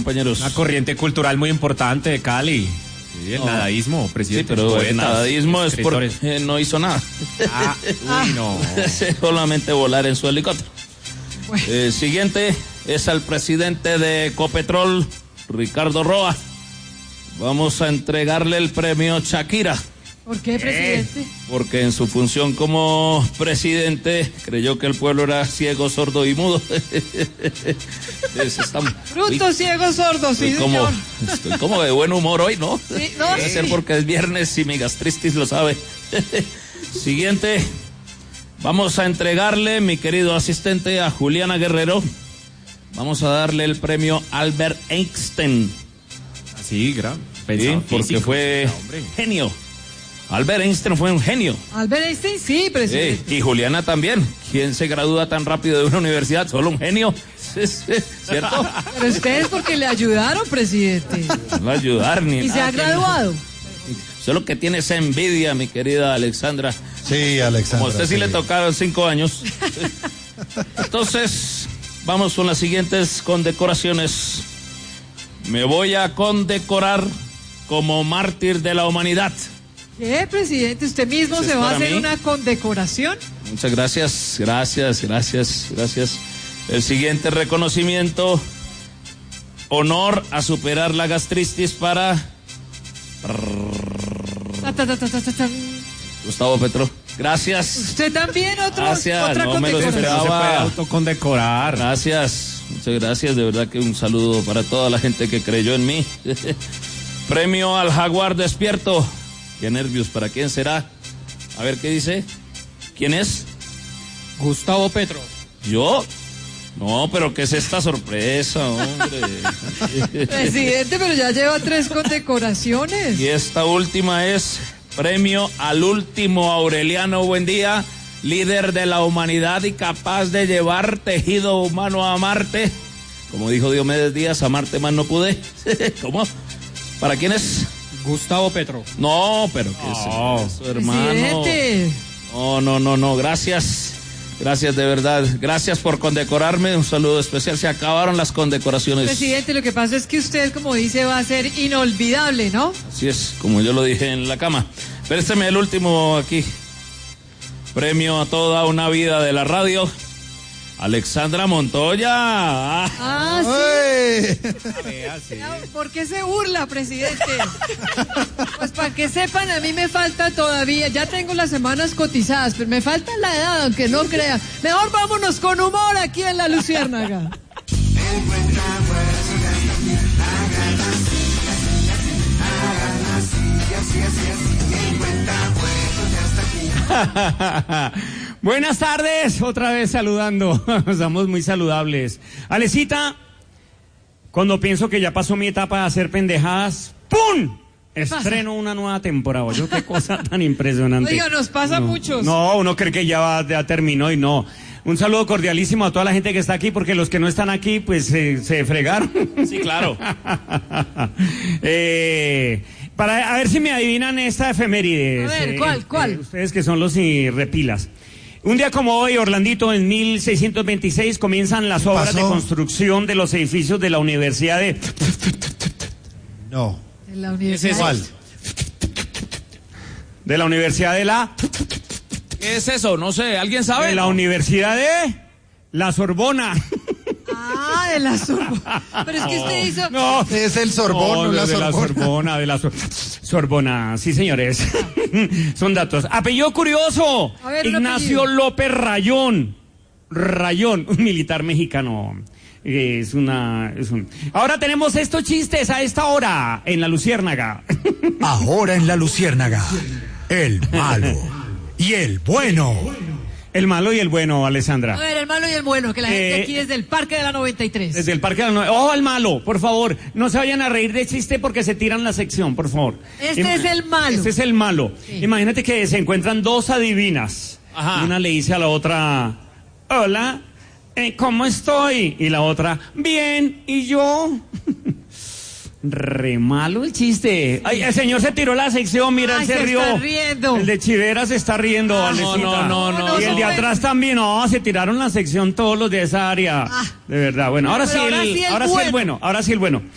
compañeros. Una corriente cultural muy importante de Cali. Sí, el nadaísmo, presidente. Sí, pero poetas, el nadaísmo es escritores. porque no hizo nada. Uy, no. Solamente volar en su helicóptero. Bueno. Siguiente es al presidente de Ecopetrol, Ricardo Roa. Vamos a entregarle el premio Shakira. ¿Por qué, presidente? Porque en su función como presidente creyó que el pueblo era ciego, sordo y mudo. Bruto, ciego, sordo, sí, señor. Estoy como de buen humor hoy, ¿no? Sí, no, Debe ser porque es viernes y mi gastritis lo sabe. Siguiente, vamos a entregarle, mi querido asistente, a Juliana Guerrero. Vamos a darle el premio Albert Einstein. Sí, gran. Sí, porque fue genio. Albert Einstein fue un genio. Albert Einstein, sí, presidente. Sí, y Juliana también. ¿Quién se gradúa tan rápido de una universidad? Solo un genio. ¿Cierto? Pero ustedes porque le ayudaron, presidente. No ayudar ni Y nada. se ha graduado. Solo que tiene esa envidia, mi querida Alexandra. Sí, Alexandra. Como a usted sí le tocaron 5 años. Entonces, vamos con las siguientes condecoraciones. Me voy a condecorar como mártir de la humanidad. ¿Qué, presidente? ¿Usted mismo ¿Es se va a para hacer mí? una condecoración? Muchas gracias, gracias. El siguiente reconocimiento, honor a superar la gastritis para Ta, ta, ta, ta, ta, ta, ta. Gustavo Petro. Gracias. Usted también, Gracias, otra no me lo condecoración. No se puede esperaba. autocondecorar. Gracias, muchas gracias, de verdad que un saludo para toda la gente que creyó en mí. Premio al Jaguar despierto. Qué nervios, ¿para quién será? A ver qué dice. ¿Quién es? Gustavo Petro. ¿Yo? No, pero ¿qué es esta sorpresa, hombre? Presidente, pero ya lleva 3 condecoraciones. Y esta última es premio al último Aureliano Buendía, líder de la humanidad y capaz de llevar tejido humano a Marte. Como dijo Diomedes Díaz, a Marte más no pude. ¿Cómo? ¿Para quién es? Gustavo Petro. No, pero ¿qué es eso, hermano? Presidente. No, gracias. Gracias de verdad. Gracias por condecorarme. Un saludo especial. Se acabaron las condecoraciones. Presidente, lo que pasa es que usted, como dice, va a ser inolvidable, ¿no? Así es, como yo lo dije en la cama. Présteme el último aquí. Premio a toda una vida de la radio. Alexandra Montoya. Sí. ¿Por qué se burla, presidente? Pues para que sepan, a mí me falta todavía, ya tengo las semanas cotizadas, pero me falta la edad, aunque no crean. Mejor vámonos con humor aquí en La Luciérnaga. Buenas tardes, otra vez saludando. Estamos muy saludables. Alecita, cuando pienso que ya pasó mi etapa de hacer pendejadas, ¡pum! Estreno una nueva temporada. Yo qué cosa tan impresionante. Oiga, nos pasa a muchos. No, uno cree que ya terminó y no. Un saludo cordialísimo a toda la gente que está aquí, porque los que no están aquí, pues se fregaron. Sí, claro. A ver si me adivinan esta efeméride. A ver, ¿cuál? Ustedes que son los repilas. Un día como hoy, Orlandito, en 1626 comienzan las obras de construcción de los edificios de la Universidad de... No. En la universidad. ¿Cuál? De la Universidad de la... ¿Qué es eso? No sé, ¿alguien sabe? De la Universidad de... La Sorbona. Ah, de la Sorbona. Pero es que usted hizo... No. Es el Sorbón, no, la de la Sorbona. Sorbona, de la Sorbona. Sí, señores. Son datos. Apellido curioso. A ver, un Ignacio apellido. López Rayón. Rayón, un militar mexicano. Ahora tenemos estos chistes a esta hora en La Luciérnaga. Ahora en La Luciérnaga, el malo y el bueno. El malo y el bueno, Alessandra. A ver, el malo y el bueno, que la gente aquí desde el Parque de la 93. Desde el Parque de la... ¡Ojo al malo! Por favor, no se vayan a reír de chiste porque se tiran la sección, por favor. Este es el malo. Este es el malo. Sí. Imagínate que se encuentran dos adivinas. Ajá. Y una le dice a la otra, hola, ¿cómo estoy? Y la otra, bien, ¿y yo? Re malo el chiste. Ay, el señor se tiró la sección, mira, Ay, él se se rió. está riendo. El de Chivera se está riendo, Alecita. no, Y el de atrás también, no, se tiraron la sección todos los de esa área. De verdad, bueno, ahora sí Pero el bueno.